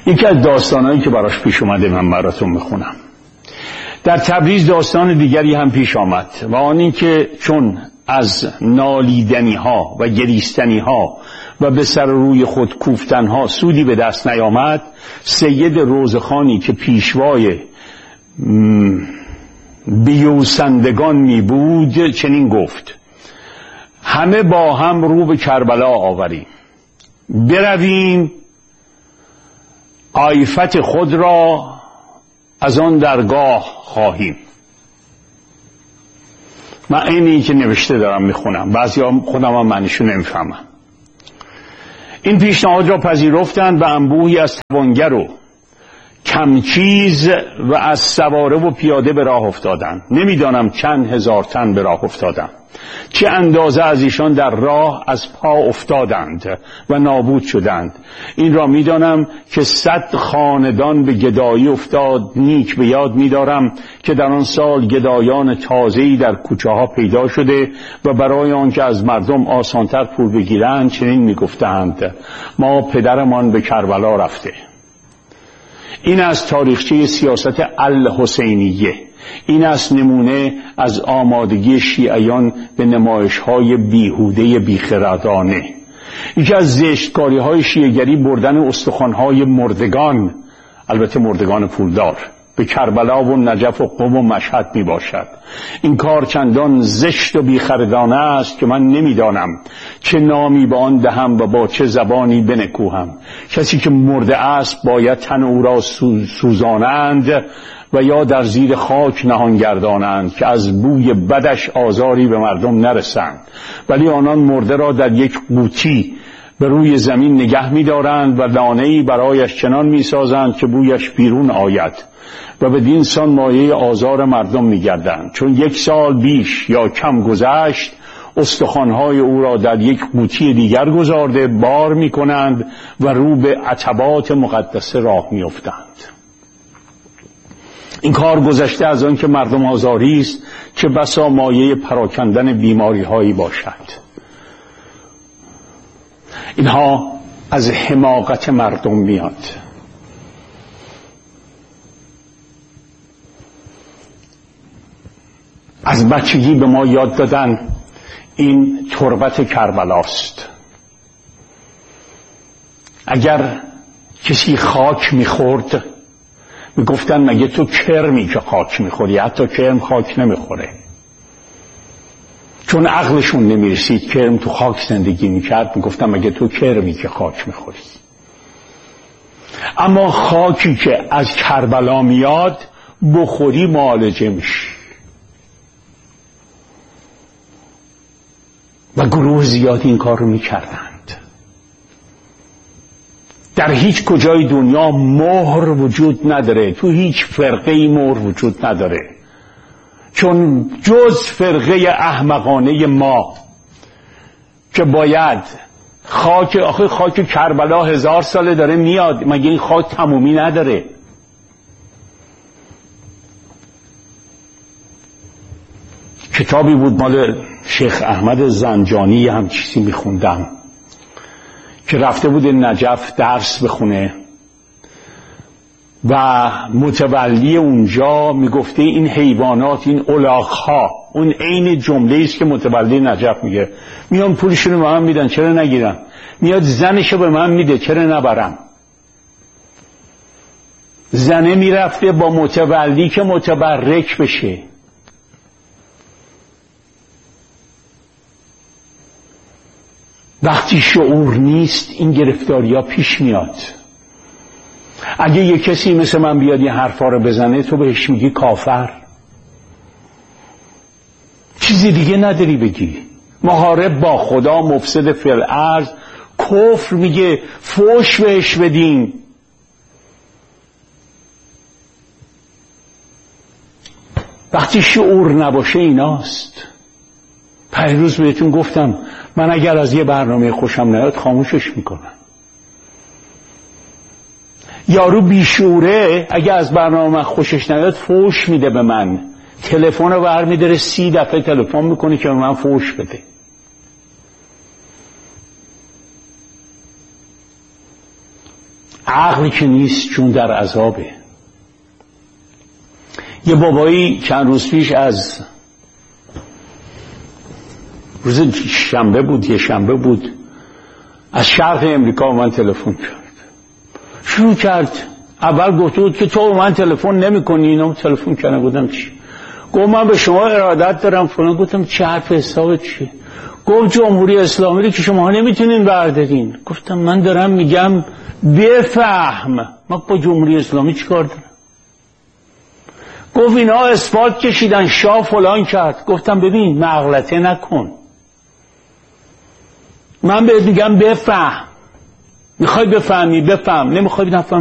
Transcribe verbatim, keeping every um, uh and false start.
یکی از داستانهایی که براش پیش اومده من براتون میخونم. در تبریز داستان دیگری هم پیش آمد و آن این که چون از نالیدنی ها و گریستنی ها و به سر روی خود کوفتن ها سودی به دست نیامد، سید روزخانی که پیشوای بیوسندگان می بود چنین گفت: همه با هم رو به کربلا آوریم، برویم عافیت خود را از آن درگاه خواهیم. من اینی که نوشته دارم میخونم، بعضی ها خودم هم معنیشو نمیفهمم. این پیشنهاد را پذیرفتند و انبوهی از توانگر و کمچیز و از سواره و پیاده به راه افتادند. نمیدانم چند هزار تن به راه افتادند. چه اندازه از ایشان در راه از پا افتادند و نابود شدند. این را میدانم که صد خاندان به گدایی افتاد. نیک به یاد میدارم که در آن سال گدایان تازه‌ای در کوچه ها پیدا شده و برای آنکه از مردم آسانتر پول بگیرند چنین میگفتند: ما پدرمان به کربلا رفته. این از تاریخچه سیاست الحسینیه. این از نمونه از آمادگی شیعیان به نمایش‌های بیهوده بیخردانه. یکی از زشتکاری‌های شیعه‌گری بردن استخوان‌های مردگان، البته مردگان پولدار، به کربلا و نجف و قم و مشهد می باشد. این کار چندان زشت و بیخردانه است که من نمیدانم چه نامی به آن دهم و با چه زبانی بنکوهم. کسی که مرده است باید تن او را سوزانند و یا در زیر خاک نهان گردانند که از بوی بدش آزاری به مردم نرسند، ولی آنان مرده را در یک قوطی به روی زمین نگه می دارند و لانه‌ای برایش چنان می سازند که بویش بیرون آید و بدین سان مایه آزار مردم می گردند. چون یک سال بیش یا کم گذشت، استخوان‌های او را در یک قوطی دیگر گذارده بار می کنند و رو به عتبات مقدسه راه می افتند. این کار گذشته از آن که مردم آزاری است که بسا مایه پراکندن بیماری هایی باشد. اینها از حماقت مردم میاد. از بچگی به ما یاد دادن این تربت کربلاست. اگر کسی خاک میخورد میگفتن مگه تو کرمی که خاک میخوری؟ حتی کرم خاک نمیخوره، چون عقلشون نمیرسید کرم تو خاک زندگی میکرد. میگفتن مگه تو کرمی که خاک میخوری؟ اما خاکی که از کربلا میاد بخوری معالجه میشی. و گروه زیادی این کار رو میکردند. در هیچ کجای دنیا مهر وجود نداره، تو هیچ فرقه‌ای مهر وجود نداره، چون جز فرقه احمقانه ما که باید خاک، آخه خاک کربلا هزار ساله داره میاد، مگه این خاک تمومی نداره؟ کتابی بود مال شیخ احمد زنجانی هم چیزی میخوندم که رفته بود نجف درس بخونه و متولی اونجا میگفته این حیوانات، این الاغ‌ها، اون عین جمله است که متولی نجف میگه، میان پولشونو به من میدن چرا نگیرم؟ میاد زنشو به من میده چرا نبرم؟ زنه میرفته با متولی که متبرک بشه. وقتی شعور نیست این گرفتاری ها پیش میاد. اگه یه کسی مثل من بیاد یه حرفا رو بزنه تو بهش میگی کافر، چیزی دیگه نداری بگی. محارب با خدا، مفسد فی الارض، کفر میگه فوش بهش بدین. وقتی شعور نباشه ایناست. پیروز بهتون گفتم من اگر از یه برنامه خوشم نیاد خاموشش میکنم. یارو بیشوره اگر از برنامه خوشش نیاد فوش میده به من، تلفن رو برمیداره سی دفعه تلفن میکنه که به من فوش بده. عقلی که نیست چون در عذابه. یه بابایی چند روز پیش از روز شنبه بود یه شنبه بود از شرق امریکا من تلفن کرد، شروع کرد. اول گفته بود که تو من تلفن نمی کنی. اینو تلفن کردم گفتم چی؟ گفت من به شما ارادت دارم فلان. گفتم چه حرف حساب چیه؟ گفت جمهوری اسلامی رو که شما نمیتونین بردارین. گفتم من دارم میگم بفهم، من با جمهوری اسلامی چیکار دارم؟ گفت اینا اثبات کشیدن، شاه فلان کرد. گفتم ببین مغلطه نکن، من بهت میگم بفهم. میخوای بفهمی بفهم، نمیخوای نفهم